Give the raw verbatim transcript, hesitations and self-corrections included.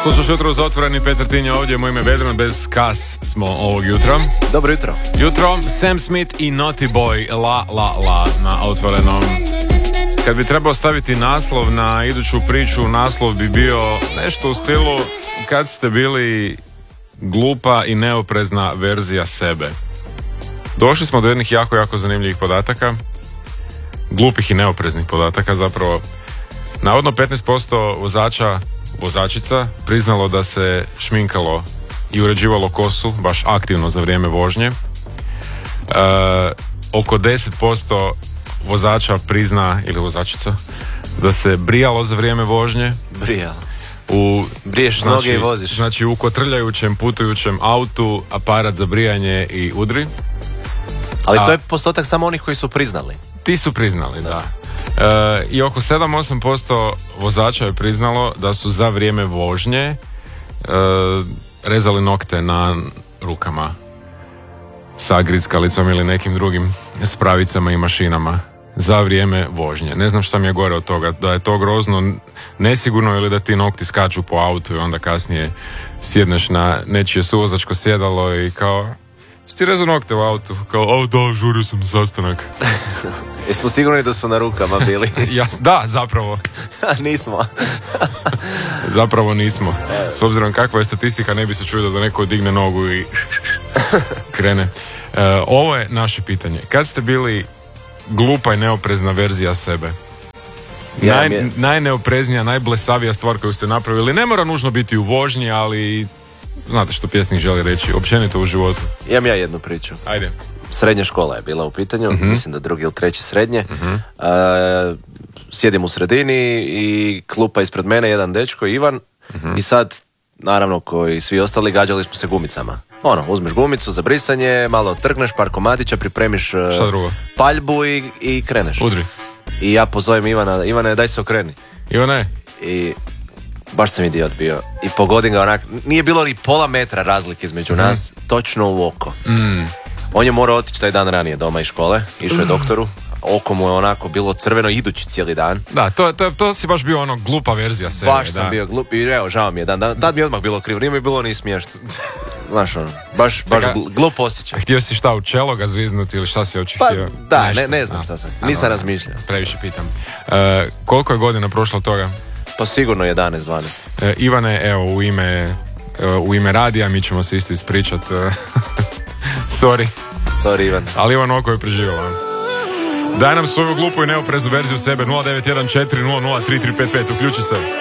Slušaš jutro uz otvoreni, Petar Tinja ovdje, moj ime Vedran, bez kas smo ovog jutra. Dobro jutro. Jutro, Sam Smith i Naughty Boy, La La La na otvorenom. Kad bi trebao staviti naslov na iduću priču, naslov bi bio nešto u stilu kad ste bili glupa i neoprezna verzija sebe. Došli smo do jednih jako, jako zanimljivih podataka. Glupih i neopreznih podataka, zapravo. Navodno petnaest posto vozača, vozačica priznalo da se šminkalo i uređivalo kosu baš aktivno za vrijeme vožnje. E, oko deset posto vozača prizna, ili vozačica, da se brijalo za vrijeme vožnje. Brijalo. U, Briješ znači, noge i voziš. Znači u kotrljajućem, putujućem autu, aparat za brijanje i udri. Ali A, to je postotak samo onih koji su priznali. Ti su priznali, da. E, I oko sedam do osam posto vozača je priznalo da su za vrijeme vožnje e, rezali nokte na rukama sa grickalicom ili nekim drugim spravicama i mašinama za vrijeme vožnje. Ne znam šta mi je gore od toga, da je to grozno nesigurno ili da ti nokti skaču po autu i onda kasnije sjedneš na nečije suvozačko sjedalo i kao... Ti rezu nokte u autu, kao, o da, žurio sam na sastanak. Jesmo sigurni da su na rukama bili? Ja, da, zapravo. Nismo. Zapravo nismo. S obzirom kakva je statistika, ne bi se čuo da neko digne nogu i krene. E, ovo je naše pitanje. Kad ste bili glupa i neoprezna verzija sebe? Ja, Naj, je... Najneopreznija, najblesavija stvar koju ste napravili. Ne mora nužno biti u vožnji, ali... Znate što pjesnik želi reći, općenito u životu. Imam ja jednu priču. Ajde. Srednja škola je bila u pitanju, uh-huh. mislim da drugi ili treći srednje. Uh-huh. Uh, sjedim u sredini i klupa ispred mene jedan dečko, Ivan, uh-huh. i sad, naravno, koji svi ostali, gađali smo se gumicama. Ono, uzmeš gumicu za brisanje, malo trgneš par komadića, pripremiš uh, paljbu i, i kreneš. Udri. I ja pozovem Ivana, Ivane, daj se okreni. Ivane. I... baš sam idiot bio. I pogodim ga onak, nije bilo ni pola metra razlike između mm. nas, točno u oko. Mm. On je morao otići taj dan ranije doma iz škole, išao je doktoru, oko mu je onako bilo crveno idući cijeli dan. Da, to, to, to si baš bio ono glupa verzija sebe. Baš sam da. bio glup i evo, žao mi je dan, dan, tad mi je odmah bilo krivo, nije mi bilo ni smiješno. Znaš ono, baš, baš Taka, glup osjećaj. A htio si šta, u čelo ga zviznuti ili šta si uopće pa, htio? Da, ne, ne znam šta sam, nisam ano, razmišljao. Previše pitam. Uh, koliko je godina prošlo od toga? Pa sigurno jedanaest dvanaest. E, Ivane, evo, u ime, u ime radija mi ćemo se isto ispričat. Sorry. Sorry, Ivan. Ali Ivan oko je preživjela. Daj nam svoju glupu i neopreznu verziju sebe. Nula devet jedan četiri nula nula tri tri pet pet. Uključi se.